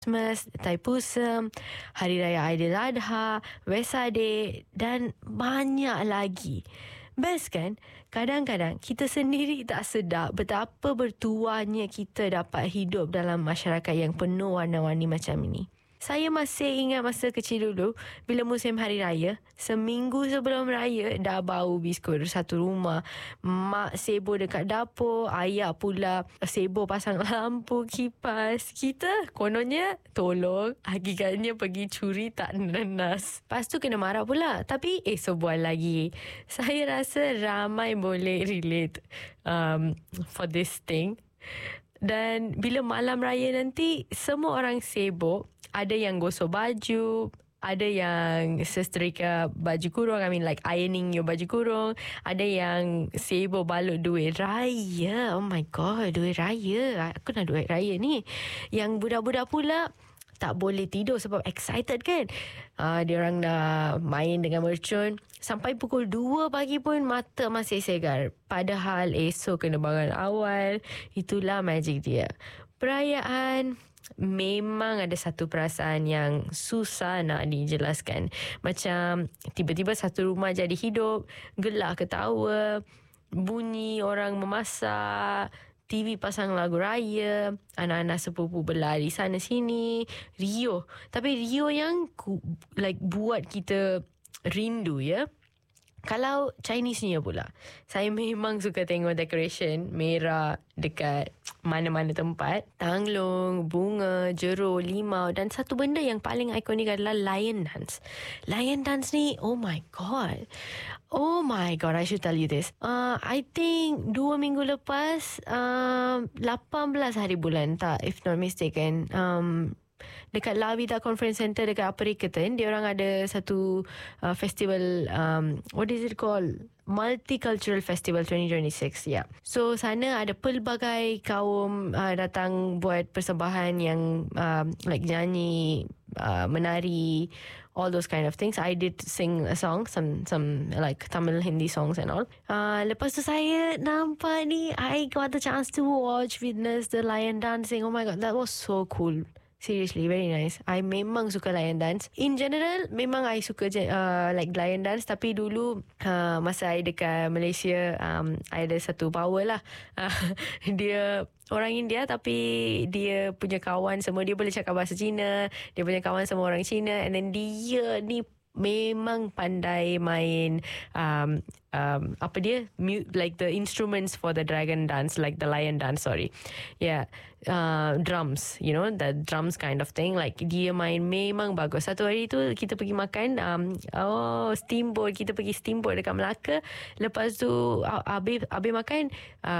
Christmas, Thaipusam, Hari Raya Aidiladha, Wesaday dan banyak lagi. Best kan? Kadang-kadang kita sendiri tak sedar betapa bertuahnya kita dapat hidup dalam masyarakat yang penuh warna-warni macam ini. Saya masih ingat masa kecil dulu, bila musim Hari Raya, seminggu sebelum Raya dah bau biskut satu rumah. Mak sibuk dekat dapur, ayah pula sibuk pasang lampu, kipas. Kita kononnya tolong, hakikatnya pergi curi tak nenas. Lepas tu kena marah pula. Tapi sebuah lagi, saya rasa ramai boleh relate for this thing. Dan bila malam raya nanti, semua orang sibuk. Ada yang gosok baju, ada yang setrika baju kurung, I mean like ironing your baju kurung. Ada yang sibuk balut duit raya. Oh my god, duit raya. Aku nak duit raya ni. Yang budak-budak pula tak boleh tidur sebab excited kan. Diorang dah main dengan mercun sampai pukul 2 pagi pun mata masih segar. Padahal esok kena bangun awal. Itulah magic dia. Perayaan memang ada satu perasaan yang susah nak dijelaskan. Macam tiba-tiba satu rumah jadi hidup, gelak ketawa, bunyi orang memasak, TV pasang lagu raya, anak-anak sepupu berlari sana sini, Rio. Tapi Rio yang buat kita rindu ya. Kalau Chinese New Year pula, saya memang suka tengok decoration merah dekat mana-mana tempat. Tanglung, bunga, jeruk, limau dan satu benda yang paling ikonik adalah lion dance. Lion dance ni, oh my god, I should tell you this. I think 2 minggu lepas, 18 hari bulan tak, if not mistaken, dekat La Vida Conference Center dekat Upper Ikatan, dia orang ada satu festival, what is it called? Multicultural Festival 2026. Yeah. So sana ada pelbagai kaum datang buat persembahan yang like nyanyi, menari, all those kind of things. I did sing a song, some like Tamil Hindi songs and all. Lepas tu saya nampak ni, I got the chance to witness the lion dancing. Oh my god, that was so cool. Seriously, very nice. I memang suka lion dance. In general, memang I suka like lion dance. Tapi dulu, masa I dekat Malaysia, I ada satu power lah. Dia orang India tapi dia punya kawan semua, dia boleh cakap bahasa Cina. Dia punya kawan semua orang Cina. And then dia ni memang pandai main apa dia, like the instruments for the dragon dance, like the lion dance, sorry. Yeah, drums, you know, the drums kind of thing. Like dia main memang bagus. Satu hari tu kita pergi makan steamboat. Kita pergi steamboat dekat Melaka. Lepas tu habis makan,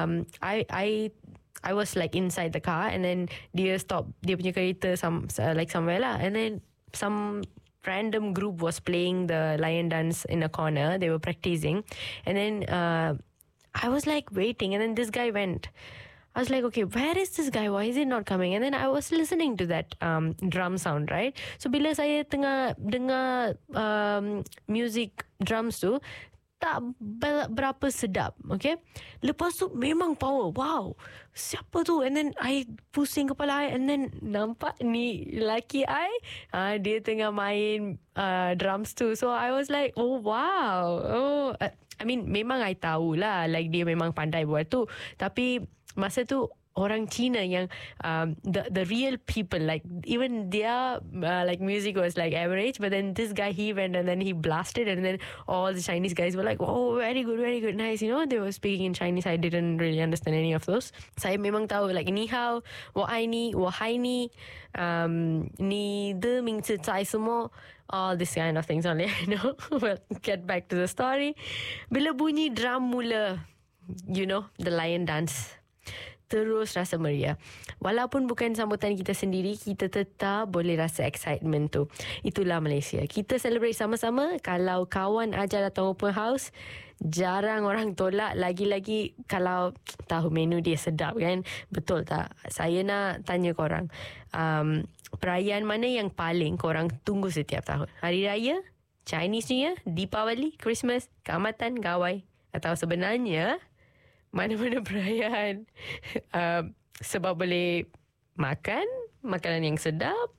I was like inside the car, and then dia stop dia punya kereta like somewhere lah, and then some random group was playing the lion dance in a corner. They were practicing, and then I was like waiting, and then this guy went. I was like, okay, where is this guy? Why is he not coming? And then I was listening to that drum sound, right? So bila saya tengah dengar music drums tu, tak berapa sedap, okay? Lepas tu memang power. Wow, siapa tu? And then I pusing kepala I, and then nampak ni lelaki I, dia tengah main drums tu. So I was like, oh wow. I mean, memang I tahulah, like dia memang pandai buat tu. Tapi masa tu orang Cina yang the real people, like even their like music was like average, but then this guy, he went and then he blasted, and then all the Chinese guys were like, oh, very good, nice, you know. They were speaking in Chinese. I didn't really understand any of those. Saya memang tahu like ni hao, wo ai ni, wo hai ni, ni de ming zi zai semua, all this kind of things only I know. Well, get back to the story. Bila bunyi drum mula, you know, the lion dance, terus rasa meriah. Walaupun bukan sambutan kita sendiri, kita tetap boleh rasa excitement tu. Itulah Malaysia. Kita celebrate sama-sama. Kalau kawan ajar datang open house, jarang orang tolak. Lagi-lagi kalau tahu menu dia sedap kan. Betul tak? Saya nak tanya korang, perayaan mana yang paling korang tunggu setiap tahun? Hari Raya, Chinese New Year, Deepavali, Christmas, Keamatan, Gawai? Atau sebenarnya mana-mana perayaan sebab boleh makan, makanan yang sedap,